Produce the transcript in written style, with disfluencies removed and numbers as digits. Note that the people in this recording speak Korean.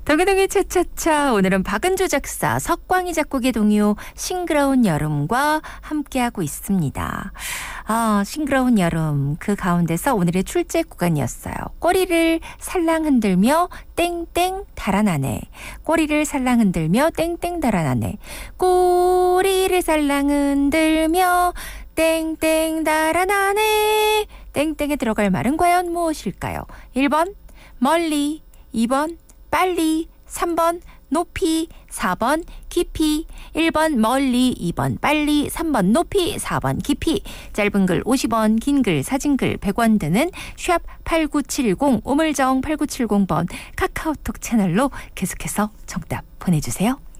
동해동해 차차차 오늘은 박은주 작사 석광희 작곡의 동요 싱그러운 여름과 함께하고 있습니다. 싱그러운 여름 그 가운데서 오늘의 출제 구간이었어요. 꼬리를 살랑 흔들며 땡땡 달아나네. 꼬리를 살랑 흔들며 땡땡 달아나네. 꼬리를 살랑 흔들며 땡땡 달아나네. 땡땡에 들어갈 말은 과연 무엇일까요? 1번 멀리, 2번 빨리, 3번 높이, 4번 깊이. 1번 멀리, 2번 빨리, 3번 높이, 4번 깊이. 짧은 글 50원, 긴 글, 사진 글 100원 드는 샵 8970 우물정 8970번 카카오톡 채널로 계속해서 정답 보내주세요.